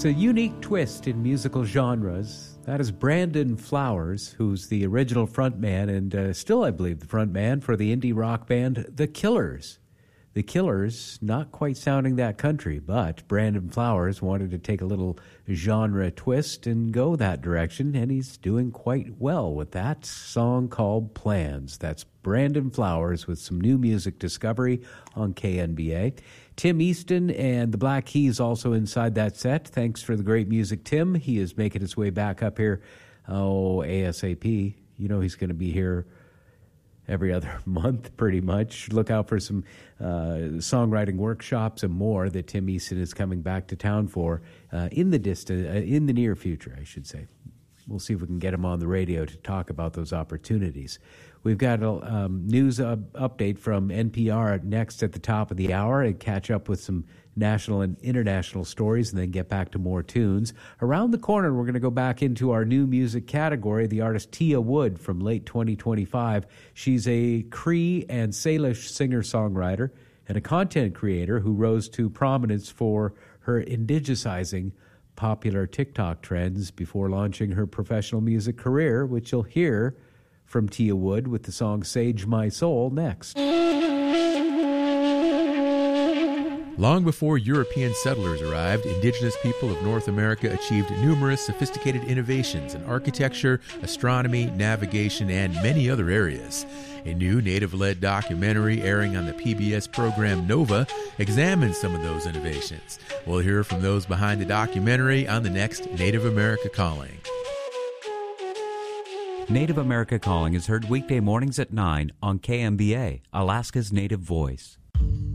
It's a unique twist in musical genres. That is Brandon Flowers, who's the original frontman and still, I believe, the frontman for the indie rock band The Killers. The Killers, not quite sounding that country, but Brandon Flowers wanted to take a little genre twist and go that direction, and he's doing quite well with that song called Plans. That's Brandon Flowers with some new music discovery on KNBA. Tim Easton and the Black Keys also inside that set. Thanks for the great music, Tim. He is making his way back up here, ASAP. You know he's going to be here every other month, pretty much. Look out for some songwriting workshops and more that Tim Easton is coming back to town for in the near future, I should say. We'll see if we can get him on the radio to talk about those opportunities. We've got a news update from NPR next at the top of the hour and catch up with some national and international stories and then get back to more tunes. Around the corner, we're going to go back into our new music category, the artist Tia Wood from late 2025. She's a Cree and Salish singer-songwriter and a content creator who rose to prominence for her indigicizing popular TikTok trends before launching her professional music career, which you'll hear from Tia Wood with the song Sage My Soul next. Long before European settlers arrived, indigenous people of North America achieved numerous sophisticated innovations in architecture, astronomy, navigation, and many other areas. A new Native-led documentary airing on the PBS program Nova examines some of those innovations. We'll hear from those behind the documentary on the next Native America Calling. Native America Calling is heard weekday mornings at 9 on KMBA, Alaska's Native Voice.